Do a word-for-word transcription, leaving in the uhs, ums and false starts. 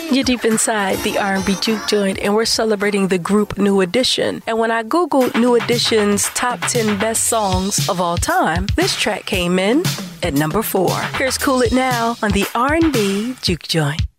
You're deep inside the R and B Juke Joint, and we're celebrating the group New Edition. And when I Googled New Edition's top ten best songs of all time, this track came in at number four. Here's Cool It Now on the R and B Juke Joint.